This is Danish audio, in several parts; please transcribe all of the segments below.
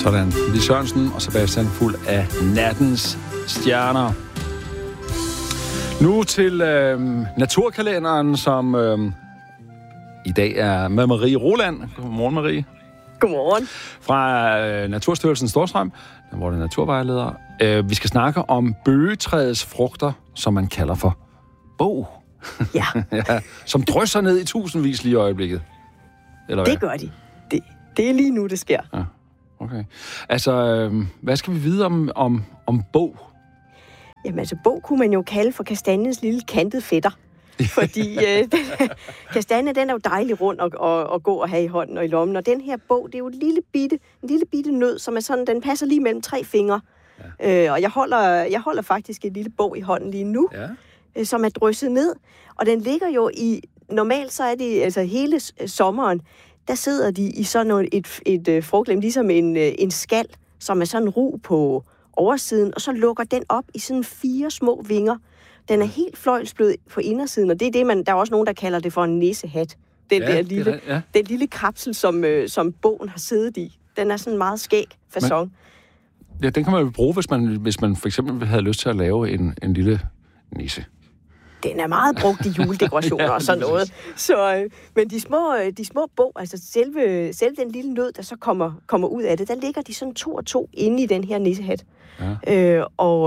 Sådan. Lis Sørensen og Sebastian fuld af nattens stjerner. Nu til naturkalenderen, som i dag er med Marie Roland. Godmorgen, Marie. Godmorgen. Fra Naturstyrelsen Storstrøm, hvor det er naturvejleder. Vi skal snakke om bøgetræets frugter, som man kalder for bog. Ja. Ja, som drysser ned i tusindvis lige i øjeblikket. Eller hvad? Det gør de. Det er lige nu, det sker. Ja, okay. Altså, hvad skal vi vide om bog? Jamen altså, bog kunne man jo kalde for kastanjens lille kantede fætter. Fordi kastanje, den er jo dejlig rund at gå og have i hånden og i lommen. Og den her bog, det er jo en lille bitte nød, som er sådan, den passer lige mellem 3 fingre. Ja. Og jeg holder faktisk et lille bog i hånden lige nu, som er drysset ned. Og den ligger jo normalt så er det altså hele sommeren, der sidder de i sådan et frugtlem, ligesom en skal, som er sådan ru på oversiden, og så lukker den op i sådan 4 små vinger. Den er helt fløjlsblød på indersiden, og det er det, der er også nogen, der kalder det for en nissehat. Den lille kapsel, som bogen har siddet i. Den er sådan en meget skæg facon. Ja, den kan man jo bruge, hvis man for eksempel havde lyst til at lave en lille nisse. Den er meget brugt i juledekorationer og sådan noget. Så, men de små bog, altså selv den lille nød, der så kommer ud af det, der ligger de sådan 2 og 2 inde i den her nissehat. Ja.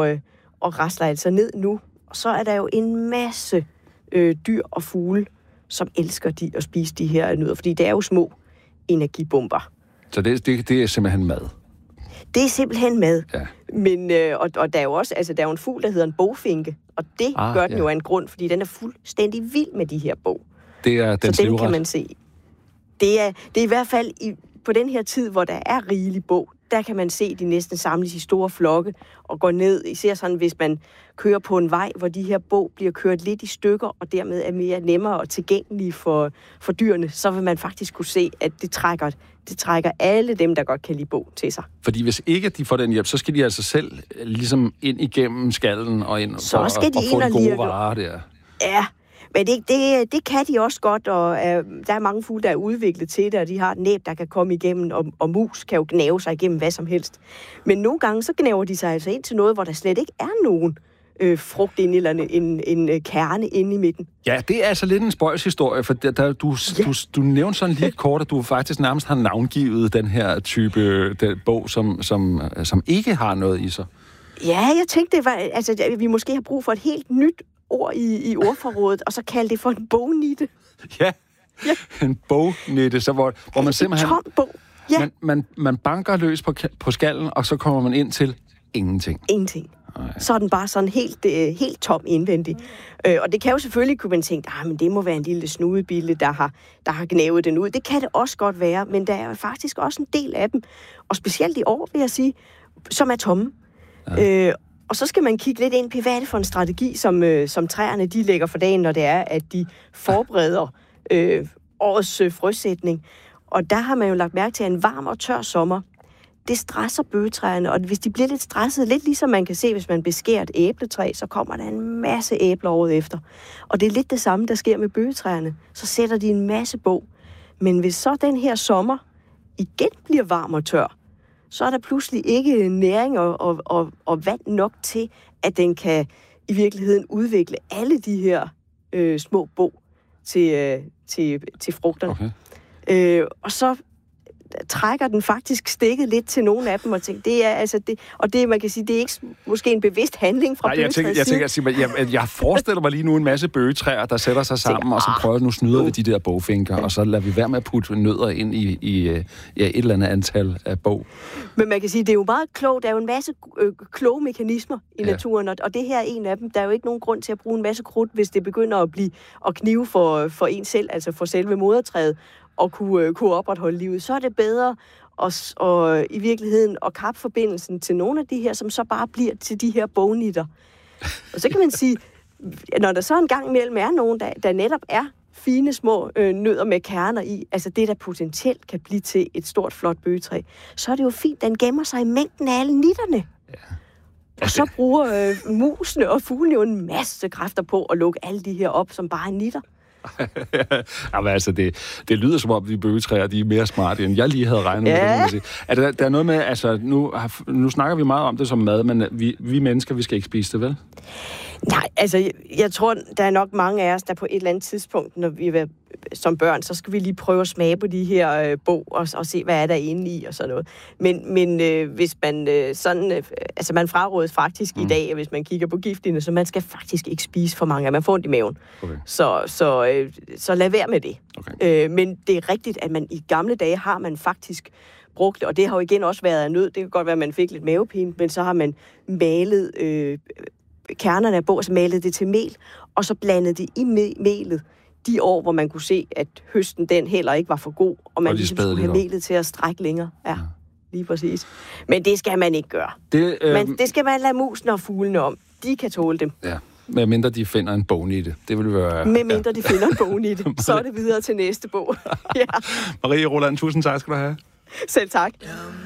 Og rasler altså ned nu. Og så er der jo en masse dyr og fugle, som elsker at spise de her nødder, fordi det er jo små energibomber. Så det er simpelthen mad? Det er simpelthen mad. Ja. Men, og der er jo også, altså der er jo en fugl, der hedder en bogfinke, og det gør den jo af en grund, fordi den er fuldstændig vild med de her bog. Det er den så den kan man se. Det er i hvert fald på den her tid, hvor der er rigelig bog, der kan man se, de næsten samles i store flokke og går ned. Især sådan, hvis man kører på en vej, hvor de her bog bliver kørt lidt i stykker, og dermed er mere nemmere og tilgængelige for dyrene, så vil man faktisk kunne se, at det trækker alle dem, der godt kan lide bog til sig. Fordi hvis ikke de får den hjælp, så skal de altså selv ligesom ind igennem skallen og ind så og få de gode varer der. Ja, men det kan de også godt, og der er mange fugle, der er udviklet til det, og de har et næb, der kan komme igennem, og mus kan jo gnave sig igennem hvad som helst. Men nogle gange, så gnaver de sig altså ind til noget, hvor der slet ikke er nogen frugt inde, eller en kerne inde i midten. Ja, det er altså lidt en spøjshistorie, for du nævnte sådan lige kort, at du faktisk nærmest har navngivet den her type bog, som ikke har noget i sig. Ja, jeg tænkte, vi måske har brug for et helt nyt ord i ordforrådet, og så kalde det for en bognitte. Ja, en bognitte, så hvor man simpelthen... En tom bog. Ja. Man banker løs på skallen, og så kommer man ind til ingenting. Ingenting. Så er den bare sådan helt tom indvendig. Og det kan jo selvfølgelig, kunne man tænke, men det må være en lille snudebille, der har gnavet den ud. Det kan det også godt være, men der er faktisk også en del af dem, og specielt i år, vil jeg sige, som er tomme. Ja. Og så skal man kigge lidt ind på, hvad er det for en strategi, som træerne de lægger for dagen, når det er, at de forbereder årets frøsætning. Og der har man jo lagt mærke til, at en varm og tør sommer, det stresser bøgetræerne, og hvis de bliver lidt stresset, lidt ligesom man kan se, hvis man beskærer et æbletræ, så kommer der en masse æbler året efter. Og det er lidt det samme, der sker med bøgetræerne. Så sætter de en masse bog. Men hvis så den her sommer igen bliver varm og tør, så er der pludselig ikke næring og vand nok til, at den kan i virkeligheden udvikle alle de her små bog til frugterne. Okay. Og så trækker den faktisk stikket lidt til nogle af dem, og tænker, det er altså det, og det, man kan sige, det er ikke måske en bevidst handling fra bøgetræets side. Jeg forestiller mig lige nu en masse bøgetræer, der sætter sig sammen, og så prøver nu snyder vi de der bogfinker, og så lader vi være med at putte nødder ind i et eller andet antal af bog. Men man kan sige, det er jo meget klogt. Der er jo en masse kloge mekanismer i naturen, og det her er en af dem. Der er jo ikke nogen grund til at bruge en masse krudt, hvis det begynder at knive for en selv, altså for selve modertræet, og kunne opretholde livet, så er det bedre og i virkeligheden at kappe forbindelsen til nogle af de her, som så bare bliver til de her bognitter. Og så kan man sige, når der så en gang imellem er nogen, der netop er fine små nødder med kerner i, altså det, der potentielt kan blive til et stort, flot bøgetræ, så er det jo fint, den gemmer sig i mængden af alle nitterne. Ja. Og så bruger musene og fuglene jo en masse kræfter på at lukke alle de her op, som bare er nitter. Jamen, altså, det lyder som om, de bøgetræer, de er mere smarte, end jeg lige havde regnet med. Ja. Det, der er noget med, altså, nu snakker vi meget om det som mad, men vi mennesker, vi skal ikke spise det, vel? Nej, altså, jeg tror, der er nok mange af os, der på et eller andet tidspunkt, når vi er som børn, så skal vi lige prøve at smage på de her bog og se, hvad er der inde i og sådan noget. Men hvis man altså man frarådes faktisk i dag, hvis man kigger på giftene, så man skal faktisk ikke spise for mange, at man får ondt i maven. Okay. Så lad være med det. Okay. Men det er rigtigt, at man i gamle dage har man faktisk brugt, og det har jo igen også været af nød. Det kan godt være, at man fik lidt mavepine, men så har man malet kernerne af bog, så malet det til mel, og så blandet det i melet de år, hvor man kunne se, at høsten den heller ikke var for god, og man ligesom skulle have melet til at strække længere. Ja, lige præcis. Men det skal man ikke gøre. Det skal man lade musene og fuglene om. De kan tåle dem. Ja, medmindre de finder en bone i det. Det vil være... Medmindre de finder en bone i det. Så er det videre til næste bog. Ja. Marie Roland, tusind tak skal du have. Selv tak.